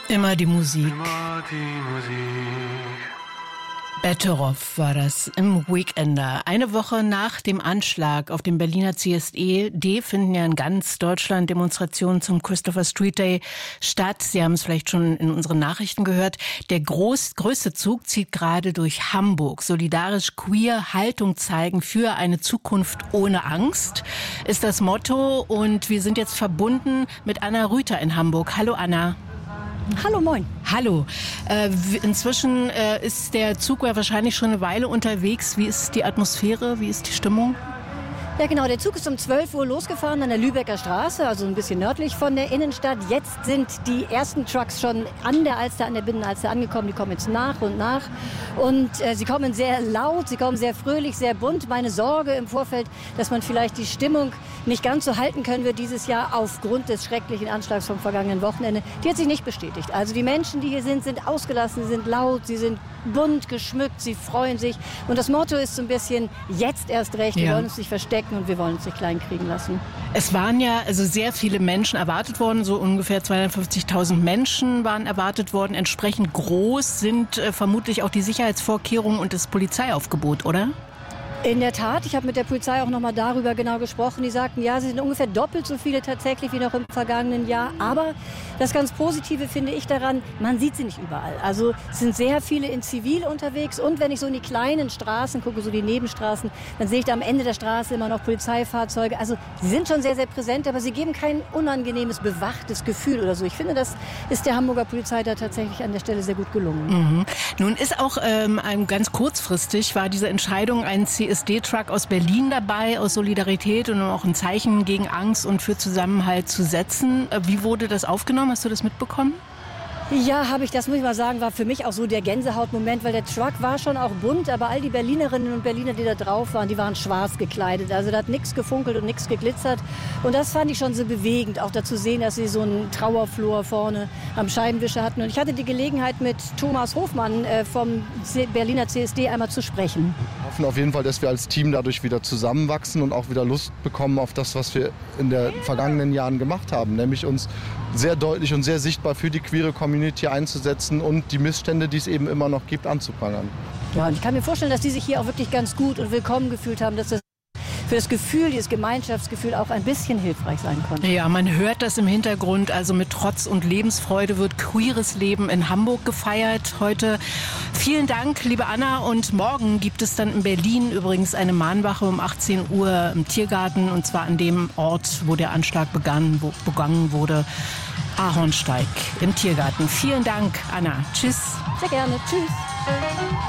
Immer die Musik. Immer die Musik. Betteroff war das im Weekender. Eine Woche nach dem Anschlag auf dem Berliner CSD finden ja in ganz Deutschland Demonstrationen zum Christopher Street Day statt. Sie haben es vielleicht schon in unseren Nachrichten gehört. Der größte Zug zieht gerade durch Hamburg. Solidarisch queer Haltung zeigen für eine Zukunft ohne Angst ist das Motto. Und wir sind jetzt verbunden mit Anna Rüther in Hamburg. Hallo Anna. Hallo, moin. Hallo. Inzwischen ist der Zug ja wahrscheinlich schon eine Weile unterwegs. Wie ist die Atmosphäre? Wie ist die Stimmung? Ja genau, der Zug ist um 12 Uhr losgefahren an der Lübecker Straße, also ein bisschen nördlich von der Innenstadt. Jetzt sind die ersten Trucks schon an der Alster, an der Binnenalster angekommen. Die kommen jetzt nach und nach. Und sie kommen sehr laut, sie kommen sehr fröhlich, sehr bunt. Meine Sorge im Vorfeld, dass man vielleicht die Stimmung nicht ganz so halten können wird dieses Jahr aufgrund des schrecklichen Anschlags vom vergangenen Wochenende, die hat sich nicht bestätigt. Also die Menschen, die hier sind ausgelassen, sie sind laut, sie sind bunt geschmückt, sie freuen sich. Und das Motto ist so ein bisschen, jetzt erst recht, wir wollen uns nicht verstecken und wir wollen uns nicht klein kriegen lassen. Es waren ja also sehr viele Menschen erwartet worden, so ungefähr 250.000 Menschen waren erwartet worden. Entsprechend groß sind vermutlich auch die Sicherheitsvorkehrungen und das Polizeiaufgebot, oder? In der Tat, ich habe mit der Polizei auch noch mal darüber genau gesprochen. Die sagten, ja, sie sind ungefähr doppelt so viele tatsächlich wie noch im vergangenen Jahr. Aber das ganz Positive finde ich daran, man sieht sie nicht überall. Also es sind sehr viele in Zivil unterwegs. Und wenn ich so in die kleinen Straßen gucke, so die Nebenstraßen, dann sehe ich da am Ende der Straße immer noch Polizeifahrzeuge. Also sie sind schon sehr, sehr präsent, aber sie geben kein unangenehmes, bewachtes Gefühl oder so. Ich finde, das ist der Hamburger Polizei da tatsächlich an der Stelle sehr gut gelungen. Mhm. Nun ist auch ganz kurzfristig war diese Entscheidung, einen CSD-Truck aus Berlin dabei, aus Solidarität und auch ein Zeichen gegen Angst und für Zusammenhalt zu setzen. Wie wurde das aufgenommen? Hast du das mitbekommen? Ja, habe ich, das muss ich mal sagen, war für mich auch so der Gänsehautmoment, weil der Truck war schon auch bunt, aber all die Berlinerinnen und Berliner, die da drauf waren, die waren schwarz gekleidet. Also da hat nichts gefunkelt und nichts geglitzert. Und das fand ich schon so bewegend, auch dazu sehen, dass sie so einen Trauerflor vorne am Scheibenwischer hatten. Und ich hatte die Gelegenheit, mit Thomas Hofmann vom Berliner CSD einmal zu sprechen. Wir hoffen auf jeden Fall, dass wir als Team dadurch wieder zusammenwachsen und auch wieder Lust bekommen auf das, was wir in den vergangenen Jahren gemacht haben, nämlich uns sehr deutlich und sehr sichtbar für die queere Community einzusetzen und die Missstände, die es eben immer noch gibt, anzuprangern. Ja, und ich kann mir vorstellen, dass die sich hier auch wirklich ganz gut und willkommen gefühlt haben, dass das für das Gefühl, dieses Gemeinschaftsgefühl auch ein bisschen hilfreich sein konnte. Ja, man hört das im Hintergrund. Also mit Trotz und Lebensfreude wird queeres Leben in Hamburg gefeiert heute. Vielen Dank, liebe Anna. Und morgen gibt es dann in Berlin übrigens eine Mahnwache um 18 Uhr im Tiergarten. Und zwar an dem Ort, wo der Anschlag begangen wurde. Ahornsteig im Tiergarten. Vielen Dank, Anna. Tschüss. Sehr gerne. Tschüss.